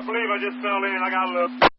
believe I just fell in. I got a little...